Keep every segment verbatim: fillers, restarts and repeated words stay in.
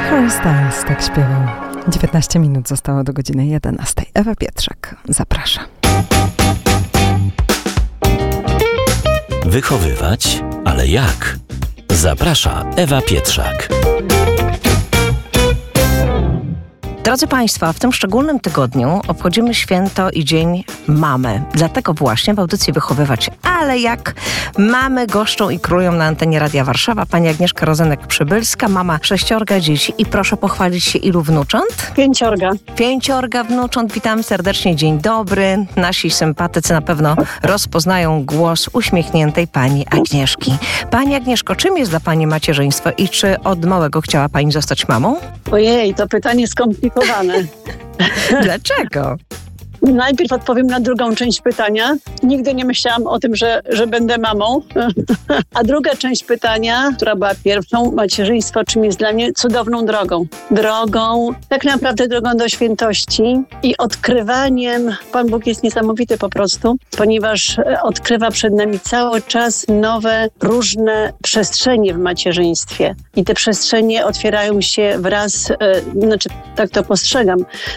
Harry Styles tak śpiewał. dziewiętnaście minut zostało do godziny jedenastej. Ewa Pietrzak zaprasza. Wychowywać, ale jak? Zaprasza Ewa Pietrzak. Drodzy Państwo, w tym szczególnym tygodniu obchodzimy święto i Dzień Mamy. Dlatego właśnie w audycji Wychowywać, ale jak? Mamy goszczą i królują na antenie Radia Warszawa pani Agnieszka Rozenek-Przybylska, mama sześciorga dzieci i proszę pochwalić się, ilu wnucząt? Pięciorga. Pięciorga wnucząt. Witam serdecznie, dzień dobry. Nasi sympatycy na pewno rozpoznają głos uśmiechniętej pani Agnieszki. Pani Agnieszko, czym jest dla pani macierzyństwo i czy od małego chciała pani zostać mamą? Ojej, to pytanie skomplikowane. Dlaczego? Najpierw odpowiem na drugą część pytania. Nigdy nie myślałam o tym, że, że będę mamą. A druga część pytania, która była pierwszą, macierzyństwo, czym jest dla mnie cudowną drogą. Drogą, tak naprawdę drogą do świętości i odkrywaniem. Pan Bóg jest niesamowity po prostu, ponieważ odkrywa przed nami cały czas nowe, różne przestrzenie w macierzyństwie. I te przestrzenie otwierają się wraz, e, znaczy tak to postrzegam,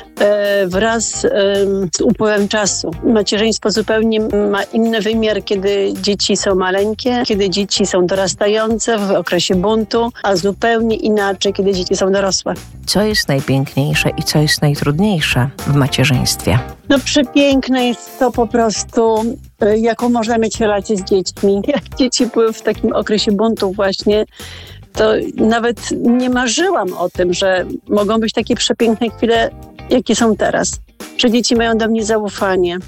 e, wraz e, z upływem czasu. Macierzyństwo zupełnie ma inny wymiar, kiedy dzieci są maleńkie, kiedy dzieci są dorastające w okresie buntu, a zupełnie inaczej, kiedy dzieci są dorosłe. Co jest najpiękniejsze i co jest najtrudniejsze w macierzyństwie? No przepiękne jest to po prostu, jaką można mieć relację z dziećmi. Jak dzieci były w takim okresie buntu właśnie, to nawet nie marzyłam o tym, że mogą być takie przepiękne chwile, jakie są teraz. Że dzieci mają do mnie zaufanie,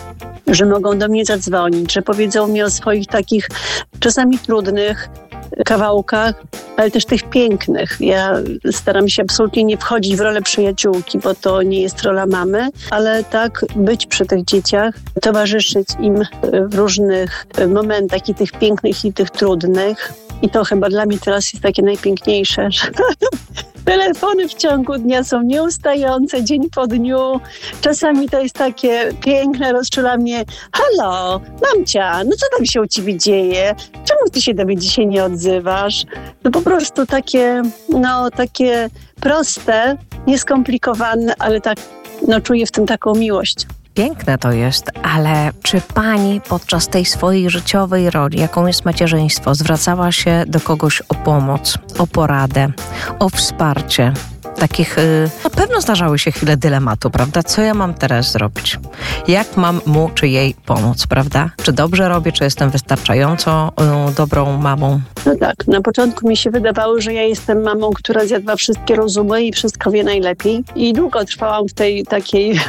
że mogą do mnie zadzwonić, że powiedzą mi o swoich takich czasami trudnych kawałkach, ale też tych pięknych. Ja staram się absolutnie nie wchodzić w rolę przyjaciółki, bo to nie jest rola mamy, ale tak być przy tych dzieciach, towarzyszyć im w różnych momentach i tych pięknych i tych trudnych. I to chyba dla mnie teraz jest takie najpiękniejsze, że telefony w ciągu dnia są nieustające, dzień po dniu. Czasami to jest takie piękne, rozczula mnie: halo, mamcia, no co tam się u ciebie dzieje? Czemu ty się do mnie dzisiaj nie odzywasz? No po prostu takie, no takie proste, nieskomplikowane, ale tak, no czuję w tym taką miłość. Piękne to jest, ale czy pani podczas tej swojej życiowej roli, jaką jest macierzyństwo, zwracała się do kogoś o pomoc, o poradę, o wsparcie? Takich, yy, na pewno zdarzały się chwile dylematu, prawda? Co ja mam teraz zrobić? Jak mam mu czy jej pomóc, prawda? Czy dobrze robię, czy jestem wystarczająco yy, dobrą mamą? No tak, na początku mi się wydawało, że ja jestem mamą, która zjadła wszystkie rozumy i wszystko wie najlepiej. I długo trwałam w tej takiej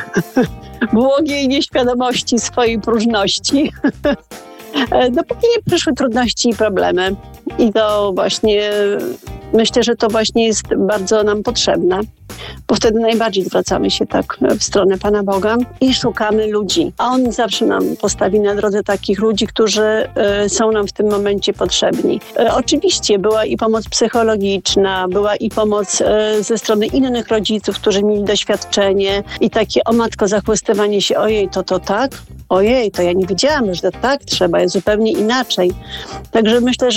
błogiej nieświadomości swojej próżności. Dopóki nie przyszły trudności i problemy. I to właśnie, myślę, że to właśnie jest bardzo nam potrzebne, bo wtedy najbardziej zwracamy się tak w stronę Pana Boga i szukamy ludzi. A On zawsze nam postawi na drodze takich ludzi, którzy y, są nam w tym momencie potrzebni. Y, oczywiście była i pomoc psychologiczna, była i pomoc y, ze strony innych rodziców, którzy mieli doświadczenie i takie: o matko, zachłystywanie się, ojej, to to tak? Ojej, to ja nie wiedziałam, że to tak trzeba, jest zupełnie inaczej. Także myślę, że